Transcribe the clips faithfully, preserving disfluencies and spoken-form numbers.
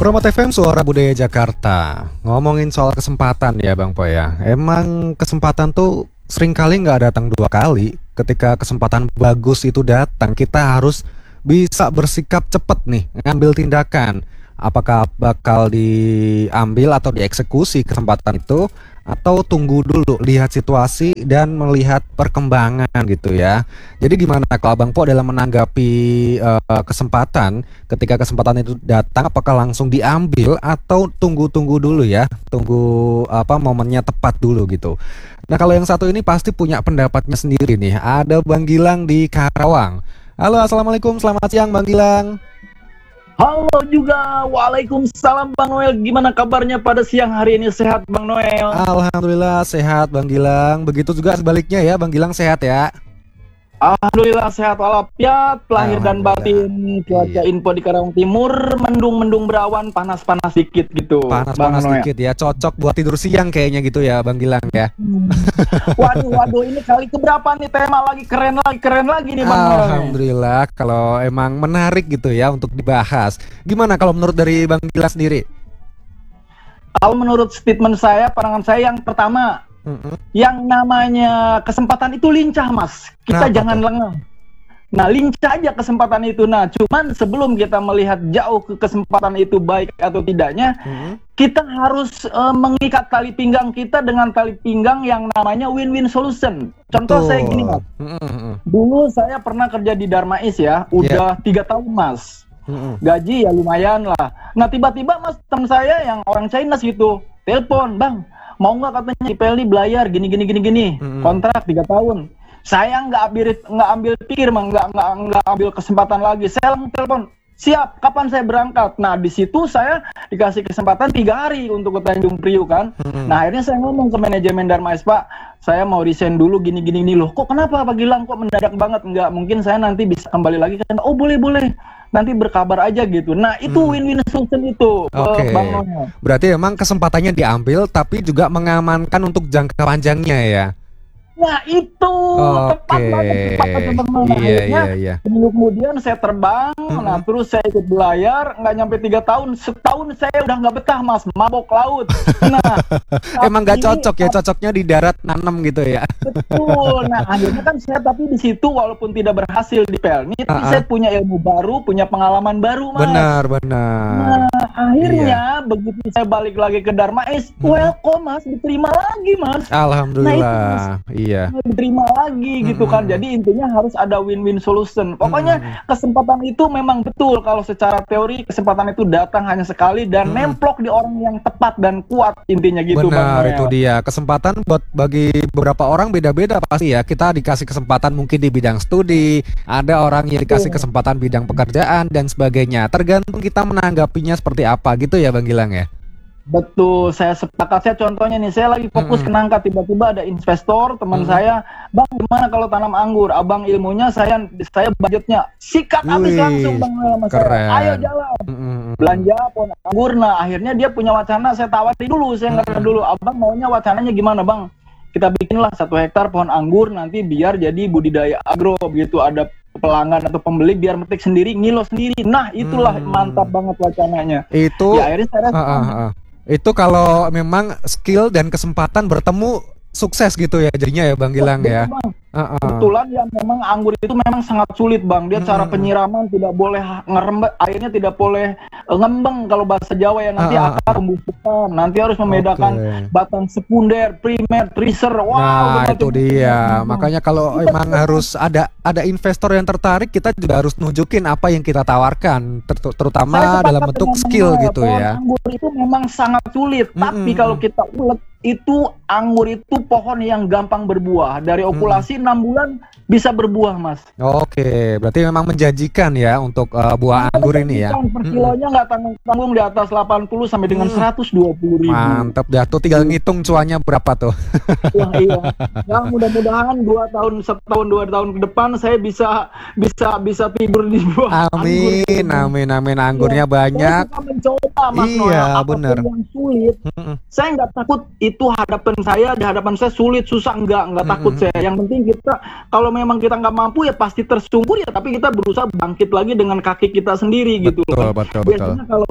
Promote F M Suara Budaya Jakarta. Ngomongin soal kesempatan ya Bang Po ya. Emang kesempatan tuh seringkali nggak datang dua kali. Ketika kesempatan bagus itu datang, kita harus bisa bersikap cepat nih, ngambil tindakan. Apakah bakal diambil atau dieksekusi kesempatan itu, atau tunggu dulu, lihat situasi dan melihat perkembangan gitu ya. Jadi gimana kalau Abang Po dalam menanggapi uh, kesempatan, ketika kesempatan itu datang, apakah langsung diambil atau tunggu-tunggu dulu ya, tunggu apa momennya tepat dulu gitu. Nah kalau yang satu ini pasti punya pendapatnya sendiri nih. Ada Bang Gilang di Karawang. Halo, assalamualaikum, selamat siang Bang Gilang. Halo juga, waalaikumsalam Bang Noel. Gimana kabarnya pada siang hari ini? Sehat Bang Noel? Alhamdulillah sehat Bang Gilang. Begitu juga sebaliknya ya, Bang Gilang sehat ya? Alhamdulillah sehat walafiat, lahir dan batin. Cuaca iya. info di Karawang Timur, mendung-mendung berawan, panas-panas dikit gitu. Panas-panas dikit ya, cocok buat tidur siang kayaknya gitu ya Bang Gilang ya. Hmm. Waduh, waduh, ini kali keberapa nih tema lagi keren lagi, keren lagi nih Bang Noel. Alhamdulillah, kalau emang menarik gitu ya untuk dibahas. Gimana kalau menurut dari Bang Gilang sendiri? Kalau menurut statement saya, pandangan saya yang pertama, Mm-hmm. yang namanya kesempatan itu lincah Mas. Kita Kenapa jangan tuh? lengah. Nah lincah aja kesempatan itu. Nah cuman sebelum kita melihat jauh ke kesempatan itu baik atau tidaknya, mm-hmm. kita harus uh, mengikat tali pinggang kita dengan tali pinggang yang namanya win-win solution. Contoh Betul. Saya gini Mas, mm-hmm. dulu saya pernah kerja di Darmais ya, udah tiga yeah. tahun Mas. Mm-hmm. Gaji ya lumayan lah. Nah tiba-tiba Mas teman saya yang orang China gitu, telepon, Bang, mau nggak katanya I P L ini belayar gini gini gini gini, mm-hmm. kontrak tiga tahun. Saya nggak ambil nggak ambil pikir, mang nggak nggak nggak ambil kesempatan lagi. Saya langsung telepon, siap, kapan saya berangkat? Nah di situ saya dikasih kesempatan tiga hari untuk ke Tanjung Priuk kan. Mm-hmm. Nah akhirnya saya ngomong ke manajemen Darmais, Pak, saya mau resign dulu gini gini gini loh. Kok kenapa Pak Gilang? Kok mendadak banget? Nggak mungkin saya nanti bisa kembali lagi kan? Oh boleh boleh. Nanti berkabar aja gitu. Nah itu hmm. win-win solution itu. Oke. Okay. Berarti emang kesempatannya diambil, tapi juga mengamankan untuk jangka panjangnya ya. Nah itu okay. tepat banget, tepat banget. Nah, iya, akhirnya iya, iya. minggu kemudian saya terbang, hmm. nah terus saya ikut belayar, nggak nyampe tiga tahun, setahun saya udah nggak betah Mas, mabok laut. Nah, emang nggak cocok ya, cocoknya di darat nanam gitu ya. Betul. Nah akhirnya kan saya tapi di situ walaupun tidak berhasil di Pelni, tapi uh-uh. saya punya ilmu baru, punya pengalaman baru Mas. Benar benar. Nah akhirnya iya. begitu saya balik lagi ke Darmais, hmm. welcome Mas, diterima lagi Mas. Alhamdulillah. Nah, iya. Diterima lagi gitu kan. Jadi intinya harus ada win-win solution. Pokoknya hmm. kesempatan itu memang betul kalau secara teori kesempatan itu datang hanya sekali dan hmm. nemplok di orang yang tepat dan kuat intinya gitu. Benar, Bang, itu dia. Kesempatan buat bagi beberapa orang beda-beda pasti ya. Kita dikasih kesempatan mungkin di bidang studi, ada orang yang dikasih kesempatan bidang pekerjaan dan sebagainya. Tergantung kita menanggapinya seperti apa gitu ya Bang Gilang ya. Betul, saya sepakat. Saya contohnya nih, saya lagi fokus mm-hmm. ke nangka, tiba-tiba ada investor teman mm-hmm. saya, Bang gimana kalau tanam anggur? Abang ilmunya, saya saya budgetnya, sikat habis langsung Bang sama saya. Ayo jalan, mm-hmm. belanja pohon anggur. Nah akhirnya dia punya wacana, saya tawari dulu, saya nggak mm-hmm. dulu, Abang maunya wacananya gimana Bang? Kita bikinlah satu hektar pohon anggur nanti biar jadi budidaya agro begitu, ada pelanggan atau pembeli biar metik sendiri, ngilo sendiri. Nah itulah hmm. mantap banget wacananya. Itu ya akhirnya saya uh, uh, uh. Itu kalau memang skill dan kesempatan bertemu sukses gitu ya jadinya ya Bang Gilang ya. Bang. Uh-uh. Kebetulan ya memang anggur itu memang sangat sulit Bang. Dia hmm. cara penyiraman tidak boleh ngerembet, airnya tidak boleh ngembeng kalau bahasa Jawa ya, nanti uh-uh. akar pembusukan. Nanti harus membedakan okay. batang sekunder, primer, tracer. Wow, nah itu dia. Hmm. Makanya kalau kita emang harus ada ada investor yang tertarik, kita juga harus nunjukin apa yang kita tawarkan, ter- terutama dalam bentuk skill gitu ya. Anggur itu memang sangat sulit, hmm. tapi kalau kita ulet itu anggur itu pohon yang gampang berbuah. Dari okulasi enam hmm. bulan bisa berbuah Mas. Oke, berarti memang menjanjikan ya untuk uh, buah nah, anggur ini ya. Per kilonya nggak hmm. tanggung-tanggung di atas delapan puluh sampai dengan hmm. seratus dua puluh ribu. Mantap dah, tuh tinggal ngitung cuannya berapa tuh. Wah iya. Nah, mudah-mudahan dua tahun setahun dua tahun ke depan saya bisa bisa bisa tidur di buah amin, anggur. Amin, amin, anggurnya ya, banyak. Saya mencoba Mas iya, Noel, benar. Yang sulit, hmm. saya nggak takut itu hadapan saya, di hadapan saya sulit, susah, enggak, enggak hmm. takut saya. Yang penting kita, kalau memang kita nggak mampu ya pasti tersungkur ya, tapi kita berusaha bangkit lagi dengan kaki kita sendiri betul, gitu. Betul, betul, Biasanya betul. kalau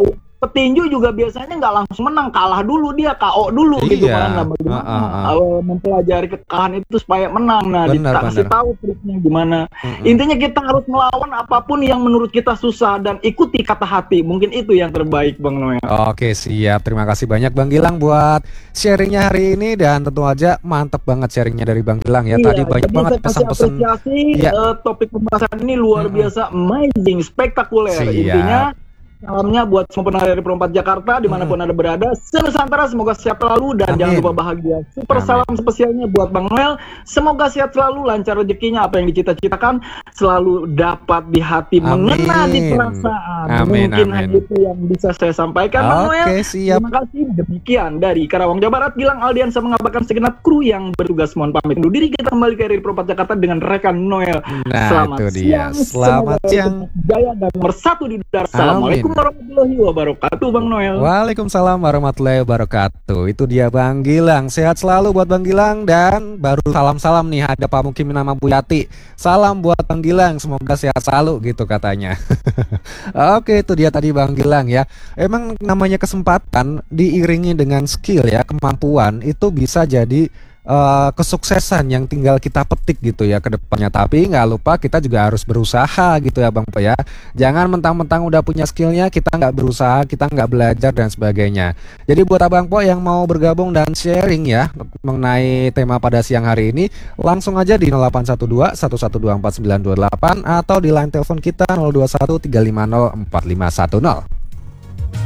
petinju juga biasanya nggak langsung menang, kalah dulu dia, K O dulu Iya. gitu kan. Nah, bagaimana Uh, uh, uh. uh, mempelajari kekalahan itu supaya menang. Nah, Benar, dikasih benar. tahu triknya gimana. Mm-mm. Intinya kita harus melawan apapun yang menurut kita susah dan ikuti kata hati. Mungkin itu yang terbaik, Bang Noel. Oke, siap. Terima kasih banyak Bang Gilang buat sharingnya hari ini, dan tentu aja mantep banget sharingnya dari Bang Gilang ya. Iya, Tadi banyak jadi banget saya kasih pesan-pesan. apresiasi, Iya. eh, topik pembahasan ini luar Mm-mm. biasa amazing, spektakuler. Siap. Intinya salamnya buat semua pendengar dari Perempat Jakarta dimanapun Anda berada, se-Nusantara semoga sehat selalu dan Amin. jangan lupa bahagia. Super Amin. salam spesialnya buat Bang Noel, semoga sehat selalu, lancar rezekinya, apa yang dicita-citakan selalu dapat di hati, Amin. mengena di perasaan. Amin, Mungkin amin. hanya itu yang bisa saya sampaikan, Bang Noel. Oke, siap. Terima kasih. Demikian dari Karawang, Jawa Barat, Gilang Aldiansa mengabarkan segenap kru yang bertugas. Mohon pamit undur diri, kita kembali ke R R I Perempat Jakarta dengan rekan Noel. Nah, Selamat itu dia. siang, Selamat semoga siang. tetap jaya dan nomor satu di udara. Assalamualaikum warahmatullahi wabarakatuh, Bang Noel. Waalaikumsalam warahmatullahi wabarakatuh. Itu dia Bang Gilang. Sehat selalu buat Bang Gilang, dan baru salam-salam nih ada Pak Mukim nama Bu Yati. Salam buat Bang Gilang, semoga sehat selalu gitu katanya. Oke, itu dia tadi Bang Gilang ya. Emang namanya kesempatan diiringi dengan skill ya, kemampuan itu bisa jadi eh, kesuksesan yang tinggal kita petik gitu ya ke depannya. Tapi nggak lupa kita juga harus berusaha gitu ya Bang Po ya. Jangan mentang-mentang udah punya skillnya kita nggak berusaha, kita nggak belajar dan sebagainya. Jadi buat Abang Po yang mau bergabung dan sharing ya mengenai tema pada siang hari ini, langsung aja di nol delapan satu dua satu satu dua empat sembilan dua delapan atau di line telepon kita nol dua satu tiga lima nol empat lima satu nol.